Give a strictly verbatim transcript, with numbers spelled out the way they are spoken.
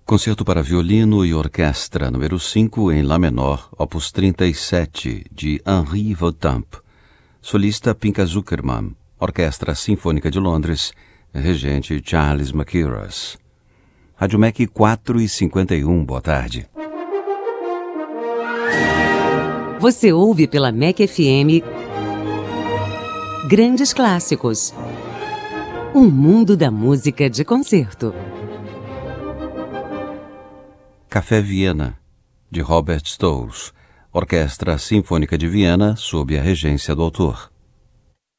Concerto para violino e orquestra número cinco em Lá menor, opus trinta e sete, de Henri Vautamp. Solista Pinka Zuckerman. Orquestra Sinfônica de Londres, regente Charles Maciras. Rádio M E C quatro e cinquenta e um, boa tarde. Você ouve pela M E C F M Grandes Clássicos. Um mundo da música de concerto. Café Viena, de Robert Stolz. Orquestra Sinfônica de Viena, sob a regência do autor.